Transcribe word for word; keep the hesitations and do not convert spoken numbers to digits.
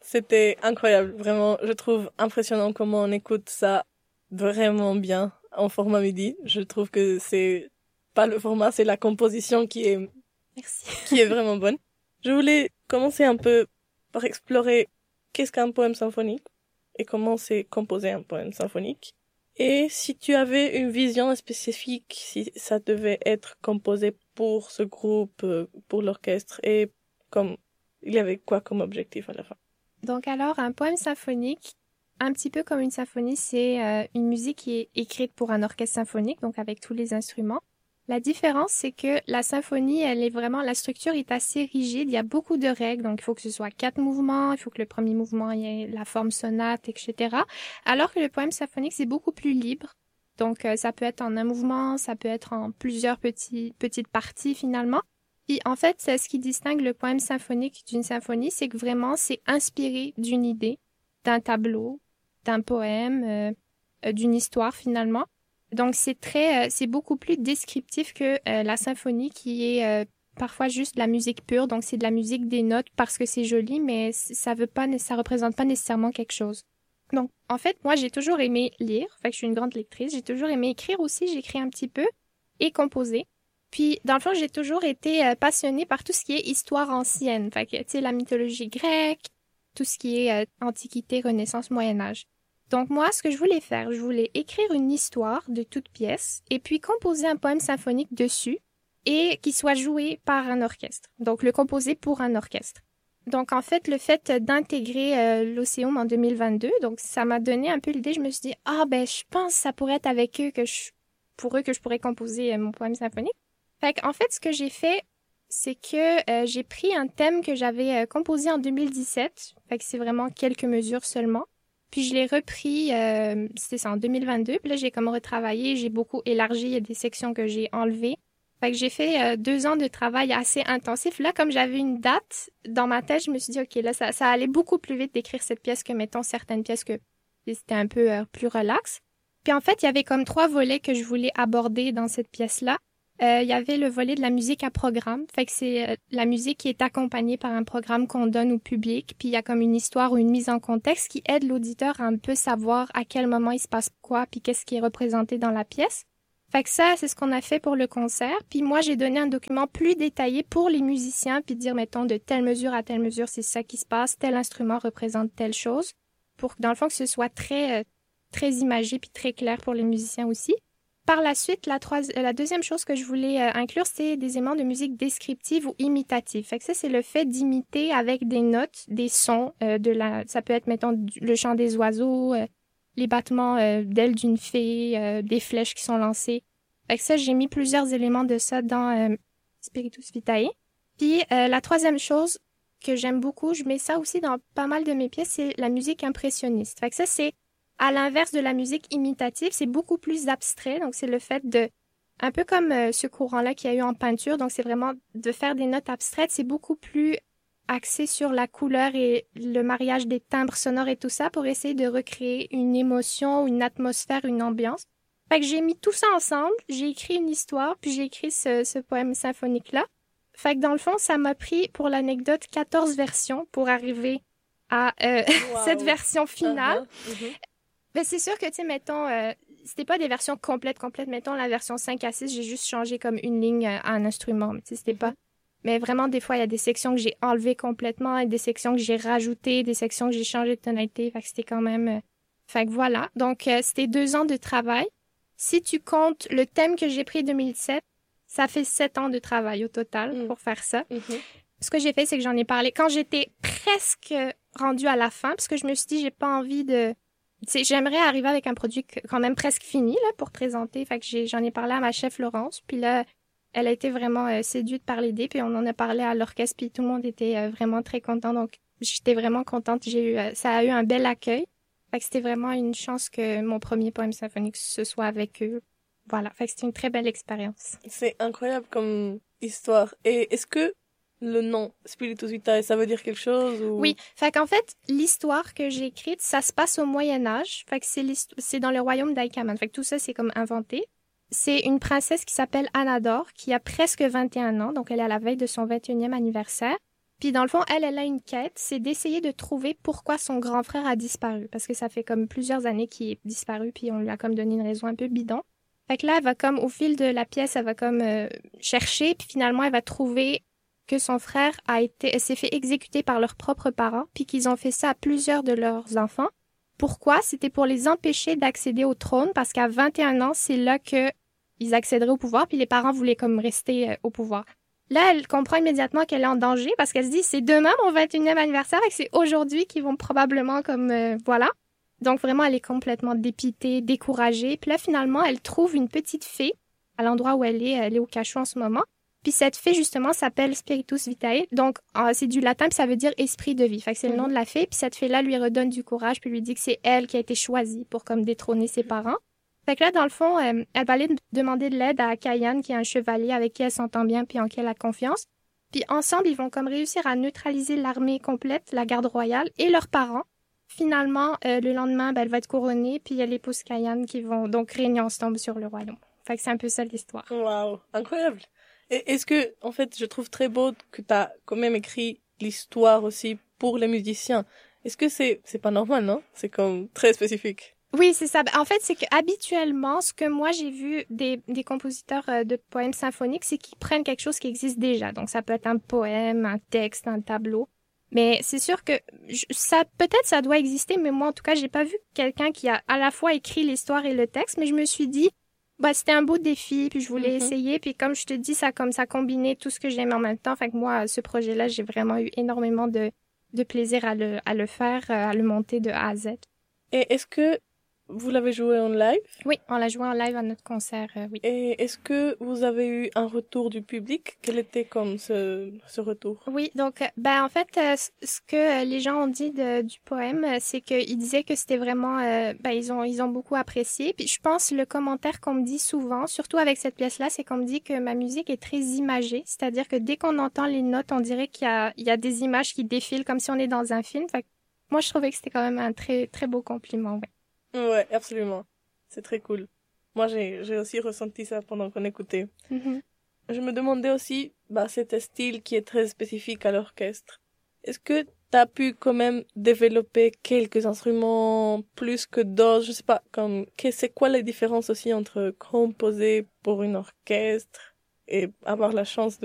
C'était incroyable, vraiment. Je trouve impressionnant comment on écoute ça vraiment bien en format MIDI. Je trouve que c'est pas le format, c'est la composition qui est, Merci. qui est vraiment bonne. Je voulais commencer un peu par explorer qu'est-ce qu'un poème symphonique et comment c'est composé un poème symphonique. Et si tu avais une vision spécifique, si ça devait être composé pour ce groupe, pour l'orchestre, et comme il y avait quoi comme objectif à la fin? Donc alors, un poème symphonique, un petit peu comme une symphonie, c'est euh, une musique qui est écrite pour un orchestre symphonique, donc avec tous les instruments. La différence, c'est que la symphonie, elle est vraiment, la structure est assez rigide. Il y a beaucoup de règles, donc il faut que ce soit quatre mouvements, il faut que le premier mouvement il y ait la forme sonate, et cetera. Alors que le poème symphonique, c'est beaucoup plus libre. Donc euh, ça peut être en un mouvement, ça peut être en plusieurs petits, petites parties finalement. Puis en fait, c'est ce qui distingue le poème symphonique d'une symphonie, c'est que vraiment c'est inspiré d'une idée, d'un tableau, d'un poème, euh, euh, d'une histoire finalement. Donc c'est très, euh, c'est beaucoup plus descriptif que euh, la symphonie qui est euh, parfois juste de la musique pure. Donc c'est de la musique des notes parce que c'est joli, mais ça veut pas, ça représente pas nécessairement quelque chose. Donc en fait, moi j'ai toujours aimé lire, fait que je suis une grande lectrice. J'ai toujours aimé écrire aussi, j'écris un petit peu et composer. Puis dans le fond, j'ai toujours été euh, passionnée par tout ce qui est histoire ancienne, fait que tu sais la mythologie grecque, tout ce qui est euh, Antiquité, Renaissance, Moyen Âge. Donc moi, ce que je voulais faire, je voulais écrire une histoire de toute pièce et puis composer un poème symphonique dessus et qui soit joué par un orchestre. Donc le composer pour un orchestre. Donc en fait, le fait d'intégrer euh, l'Océum en deux mille vingt-deux, donc ça m'a donné un peu l'idée, je me suis dit ah ben je pense que ça pourrait être avec eux que je pour eux que je pourrais composer euh, mon poème symphonique. Fait qu'en fait, ce que j'ai fait, c'est que euh, j'ai pris un thème que j'avais euh, composé en deux mille dix-sept, fait que c'est vraiment quelques mesures seulement. Puis je l'ai repris, euh, c'était ça en deux mille vingt-deux. Puis là, j'ai comme retravaillé, j'ai beaucoup élargi, il y a des sections que j'ai enlevées. Fait que j'ai fait euh, deux ans de travail assez intensif. Là, comme j'avais une date dans ma tête, je me suis dit, OK, là, ça, ça allait beaucoup plus vite d'écrire cette pièce que, mettons, certaines pièces que c'était un peu euh, plus relax. Puis en fait, il y avait comme trois volets que je voulais aborder dans cette pièce-là. Euh, il y avait le volet de la musique à programme, fait que c'est euh, la musique qui est accompagnée par un programme qu'on donne au public, puis il y a comme une histoire ou une mise en contexte qui aide l'auditeur à un peu savoir à quel moment il se passe quoi, puis qu'est-ce qui est représenté dans la pièce. Fait que ça, c'est ce qu'on a fait pour le concert, puis moi j'ai donné un document plus détaillé pour les musiciens, puis dire, mettons, de telle mesure à telle mesure, c'est ça qui se passe, tel instrument représente telle chose, pour que dans le fond que ce soit très, euh, très imagé, puis très clair pour les musiciens aussi. Par la suite, la, troisi- la deuxième chose que je voulais euh, inclure, c'est des éléments de musique descriptive ou imitative. Fait que ça, c'est le fait d'imiter avec des notes, des sons, euh, de la, ça peut être, mettons, du- le chant des oiseaux, euh, les battements euh, d'ailes d'une fée, euh, des flèches qui sont lancées. Fait que ça, j'ai mis plusieurs éléments de ça dans euh, Spiritus Vitae. Puis euh, la troisième chose que j'aime beaucoup, je mets ça aussi dans pas mal de mes pièces, c'est la musique impressionniste. Fait que ça, c'est à l'inverse de la musique imitative, c'est beaucoup plus abstrait. Donc, c'est le fait de, un peu comme euh, ce courant-là qu'il y a eu en peinture. Donc, c'est vraiment de faire des notes abstraites. C'est beaucoup plus axé sur la couleur et le mariage des timbres sonores et tout ça pour essayer de recréer une émotion, une atmosphère, une ambiance. Fait que j'ai mis tout ça ensemble. J'ai écrit une histoire, puis j'ai écrit ce, ce poème symphonique-là. Fait que dans le fond, ça m'a pris, pour l'anecdote, quatorze versions pour arriver à euh, wow. cette version finale. Uh-huh. Uh-huh. Ben, c'est sûr que, tu sais, mettons, euh, c'était pas des versions complètes, complètes. Mettons, la version cinq à six, j'ai juste changé comme une ligne euh, à un instrument. Mais tu sais, c'était pas... Mais vraiment, des fois, il y a des sections que j'ai enlevées complètement et des sections que j'ai rajoutées, des sections que j'ai changé de tonalité. Fait que c'était quand même... Euh... Fait que voilà. Donc, euh, c'était deux ans de travail. Si tu comptes le thème que j'ai pris en deux mille sept, ça fait sept ans de travail au total mm. pour faire ça. Mm-hmm. Ce que j'ai fait, c'est que j'en ai parlé quand j'étais presque rendue à la fin, parce que je me suis dit, j'ai pas envie de... T'sais, j'aimerais arriver avec un produit quand même presque fini là pour présenter. Fait que j'ai, j'en ai parlé à ma chef Laurence. Puis là, elle a été vraiment euh, séduite par l'idée. Puis on en a parlé à l'orchestre. Puis tout le monde était euh, vraiment très content. Donc j'étais vraiment contente. J'ai eu, euh, ça a eu un bel accueil. Fait que c'était vraiment une chance que mon premier poème symphonique ce soit avec eux. Voilà. Fait que c'était une très belle expérience. C'est incroyable comme histoire. Et est-ce que le nom Spiritus Vitae, ça veut dire quelque chose ou... Oui, fait qu'en fait, l'histoire que j'ai écrite, ça se passe au Moyen Âge. Fait que c'est, c'est dans le royaume d'Aïkaman. Fait que tout ça, c'est comme inventé. C'est une princesse qui s'appelle Anador, qui a presque vingt et un ans, donc elle est à la veille de son vingt et unième anniversaire. Puis dans le fond, elle, elle a une quête, c'est d'essayer de trouver pourquoi son grand frère a disparu. Parce que ça fait comme plusieurs années qu'il est disparu, puis on lui a comme donné une raison un peu bidon. Fait que là, elle va comme, au fil de la pièce, elle va comme euh, chercher, puis finalement, elle va trouver que son frère a été, s'est fait exécuter par leurs propres parents, puis qu'ils ont fait ça à plusieurs de leurs enfants. Pourquoi? C'était pour les empêcher d'accéder au trône, parce qu'à vingt et un ans, c'est là que ils accéderaient au pouvoir, puis les parents voulaient comme rester euh, au pouvoir. Là, elle comprend immédiatement qu'elle est en danger, parce qu'elle se dit, c'est demain mon vingt et unième anniversaire, et que c'est aujourd'hui qu'ils vont probablement comme, euh, voilà. Donc vraiment, elle est complètement dépitée, découragée. Puis là, finalement, elle trouve une petite fée à l'endroit où elle est, elle est au cachot en ce moment. Puis cette fée, justement, s'appelle Spiritus Vitae. Donc, euh, c'est du latin, puis ça veut dire esprit de vie. Fait que c'est mm-hmm. le nom de la fée. Puis cette fée-là lui redonne du courage, puis lui dit que c'est elle qui a été choisie pour comme détrôner ses parents. Fait que là, dans le fond, euh, elle va aller demander de l'aide à Kayan, qui est un chevalier avec qui elle s'entend bien, puis en qui elle a confiance. Puis ensemble, ils vont comme réussir à neutraliser l'armée complète, la garde royale et leurs parents. Finalement, euh, le lendemain, ben, elle va être couronnée, puis il y a l'épouse Kayan qui vont donc régner ensemble sur le royaume. Fait que c'est un peu ça l'histoire. Waouh, incroyable. Et est-ce que, en fait, je trouve très beau que t'as quand même écrit l'histoire aussi pour les musiciens. Est-ce que c'est, c'est pas normal, non? C'est comme très spécifique. Oui, c'est ça. En fait, c'est que habituellement, ce que moi j'ai vu des, des compositeurs de poèmes symphoniques, c'est qu'ils prennent quelque chose qui existe déjà. Donc, ça peut être un poème, un texte, un tableau. Mais c'est sûr que je, ça, peut-être ça doit exister, mais moi, en tout cas, j'ai pas vu quelqu'un qui a à la fois écrit l'histoire et le texte, mais je me suis dit, bah, c'était un beau défi, puis je voulais mm-hmm. essayer, puis comme je te dis, ça, comme ça combinait tout ce que j'aime en même temps. Fait que moi, ce projet-là, j'ai vraiment eu énormément de, de plaisir à le, à le faire, à le monter de A à Z. Et est-ce que vous l'avez joué en live? Oui, on l'a joué en live à notre concert, euh, oui. Et est-ce que vous avez eu un retour du public? Quel était comme ce, ce retour? Oui, donc, ben, en fait, euh, ce que les gens ont dit de, du poème, c'est qu'ils disaient que c'était vraiment, euh, ben, ils ont, ils ont beaucoup apprécié. Puis je pense, le commentaire qu'on me dit souvent, surtout avec cette pièce-là, c'est qu'on me dit que ma musique est très imagée. C'est-à-dire que dès qu'on entend les notes, on dirait qu'il y a, il y a des images qui défilent comme si on est dans un film. Fait que moi, je trouvais que c'était quand même un très, très beau compliment, ouais. Ouais, absolument. C'est très cool. Moi, j'ai, j'ai aussi ressenti ça pendant qu'on écoutait. Mm-hmm. Je me demandais aussi, bah, cet style qui est très spécifique à l'orchestre. Est-ce que t'as pu quand même développer quelques instruments plus que d'autres? Je sais pas, comme, c'est quoi la différence aussi entre composer pour une orchestre et avoir la chance de